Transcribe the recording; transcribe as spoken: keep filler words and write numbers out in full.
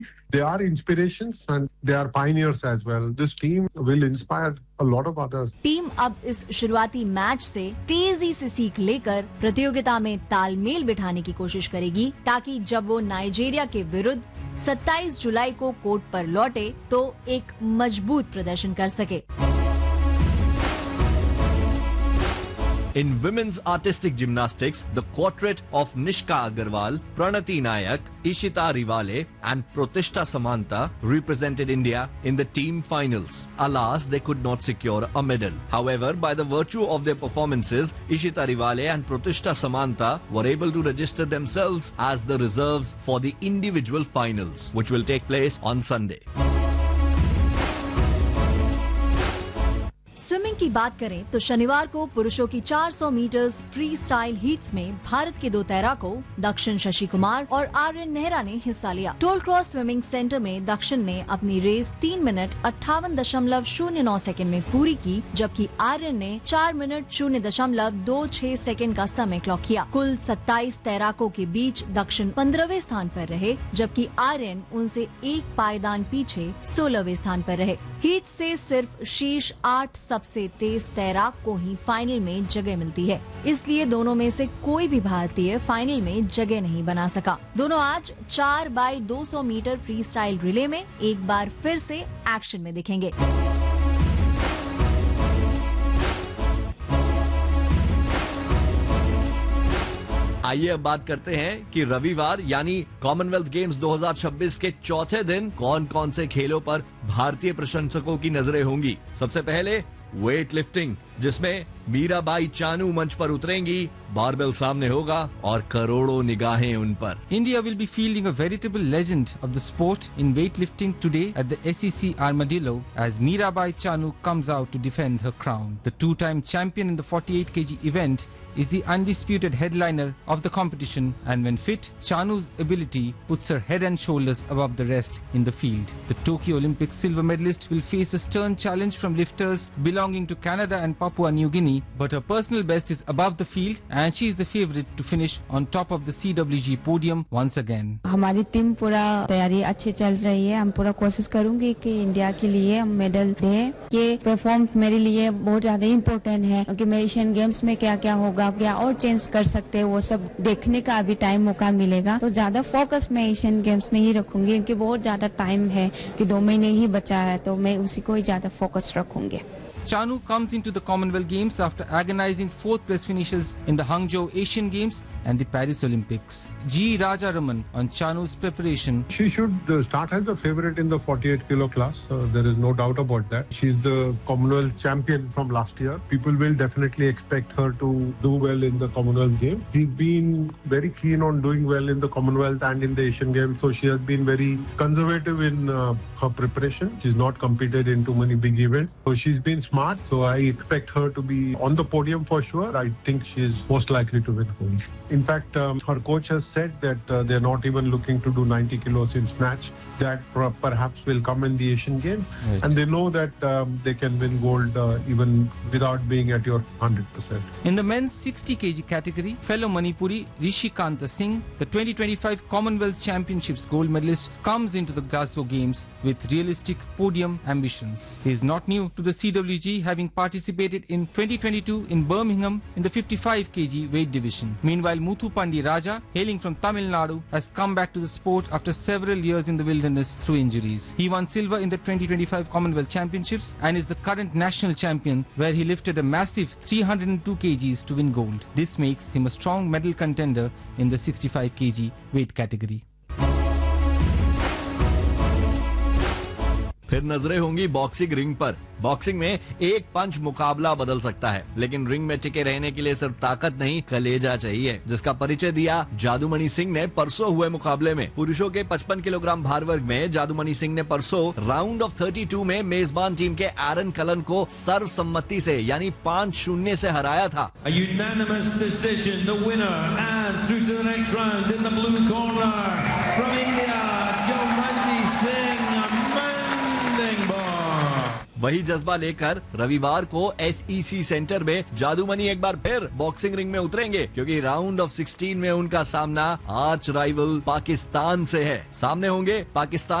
They are inspirations and they are pioneers as well. This team will inspire a lot of others. Team अब इस शुरुआती match से तेजी से सीख लेकर प्रतियोगिता में तालमेल बिठाने की कोशिश करेगी, ताकि जब वो नाइजीरिया के विरुद्ध सत्ताईस जुलाई को कोर्ट पर लौटे तो एक मजबूत प्रदर्शन कर सके। In women's artistic gymnastics, the quartet of Nishka Agarwal, Pranati Nayak, Ishita Rivale and Protishta Samanta represented India in the team finals. Alas, they could not secure a medal. However, by the virtue of their performances, Ishita Rivale and Protishta Samanta were able to register themselves as the reserves for the individual finals, which will take place on Sunday. Swimming की बात करें तो शनिवार को पुरुषों की चार सौ मीटर्स फ्री स्टाइल हीट्स में भारत के दो तैराकों दक्षिण शशि कुमार और आर्यन नेहरा ने हिस्सा लिया। टोल क्रॉस स्विमिंग सेंटर में दक्षिण ने अपनी रेस तीन मिनट अट्ठावन दशमलव शून्य नौ सेकेंड में पूरी की, जबकि आर्यन ने चार मिनट शून्य दशमलव दो छह सेकेंड का समय क्लॉक किया। कुल सत्ताईस तैराकों के बीच दक्षिण पंद्रहवें स्थान पर रहे, जबकि आर्यन उनसे एक पायदान पीछे सोलहवें स्थान पर रहे। हीट से सिर्फ शीर्ष आठ सबसे तेज तैराक को ही फाइनल में जगह मिलती है, इसलिए दोनों में से कोई भी भारतीय फाइनल में जगह नहीं बना सका। दोनों आज चार बाई दो सौ मीटर फ्री स्टाइल रिले में एक बार फिर से एक्शन में दिखेंगे। आइए अब बात करते हैं कि रविवार यानी कॉमनवेल्थ गेम्स दो हज़ार छब्बीस के चौथे दिन कौन कौन से खेलों पर भारतीय प्रशंसकों की नजरें होंगी। सबसे पहले वेट लिफ्टिंग, जिसमें मीराबाई चानू मंच पर उतरेंगी, बारबेल सामने होगा और करोड़ों निगाहें उन पर। India will be fielding a veritable legend of the sport in weightlifting today at the S E C Armadillo as Mirabai Chanu comes out to defend her crown. The two-time champion in the forty-eight kilogram event is the undisputed headliner of the competition, and when fit, Chanu's ability puts her head and shoulders above the rest in the field. The Tokyo Olympics silver medalist will face a stern challenge from lifters belonging to Canada and Papua New Guinea, but her personal best is above the field and she is the favorite to finish on top of the C W G podium once again. हमारी team पूरा तैयारी अच्छी चल रही है। हम पूरा कोशिश करूंगी कि इंडिया के लिए हम मेडल दें। ये परफॉर्म मेरे लिए बहुत ज्यादा इम्पोर्टेंट है, क्योंकि मैं एशियन गेम्स में क्या क्या होगा, क्या और चेंज कर सकते हैं, वो सब देखने का अभी टाइम मौका मिलेगा। तो ज्यादा फोकस मैं एशियन गेम्स में ही रखूंगी, क्योंकि बहुत ज्यादा टाइम है कि दो महीने ही बचा है, तो मैं उसी को ही ज्यादा फोकस रखूंगी। Chanu comes into the Commonwealth Games after agonizing fourth place finishes in the Hangzhou Asian Games and the Paris Olympics. G. Rajaraman on Chanu's preparation. She should uh, start as the favorite in the forty-eight kilo class. Uh, there is no doubt about that. She's the Commonwealth champion from last year. People will definitely expect her to do well in the Commonwealth Games. She's been very keen on doing well in the Commonwealth and in the Asian Games, so she has been very conservative in uh, her preparation. She's not competed in too many big events, so she's been smart. So I expect her to be on the podium for sure. I think she's most likely to win gold. In fact, um, her coach has said that uh, they're not even looking to do ninety kilos in snatch. That per- perhaps will come in the Asian Games. Right. And they know that um, they can win gold uh, even without being at your one hundred percent. In the men's sixty kilogram category, fellow Manipuri Rishi Kanta Singh, the twenty twenty-five Commonwealth Championships gold medalist, comes into the Glasgow Games with realistic podium ambitions. He is not new to the C W G, having participated in twenty twenty-two in Birmingham in the fifty-five kilogram weight division. Meanwhile, Muthu Pandi Raja, hailing from Tamil Nadu, has come back to the sport after several years in the wilderness through injuries. He won silver in the twenty twenty-five Commonwealth Championships and is the current national champion, where he lifted a massive three hundred two kilograms to win gold. This makes him a strong medal contender in the sixty-five kilogram weight category. फिर नजरें होंगी boxing ring पर। Boxing में एक पंच मुकाबला बदल सकता है, लेकिन रिंग में टिके रहने के लिए सिर्फ ताकत नहीं, कलेजा चाहिए, जिसका परिचय दिया जादूमणि सिंह ने परसों हुए मुकाबले में। पुरुषों के पचपन किलोग्राम भार वर्ग में जादूमणि सिंह ने परसों राउंड ऑफ बत्तीस में मेजबान टीम के एरन कलन को सर्वसम्मति से यानी पाँच शून्य से हराया था। A unanimous decision, the winner and through to the next round in the blue corner from India, Jamadji Singh. वही जज्बा लेकर रविवार को एसईसी सेंटर में जादूमनी एक बार फिर बॉक्सिंग रिंग में उतरेंगे, क्योंकि राउंड ऑफ सिक्सटीन में उनका सामना आर्च राइवल पाकिस्तान से है। सामने होंगे पाकिस्तान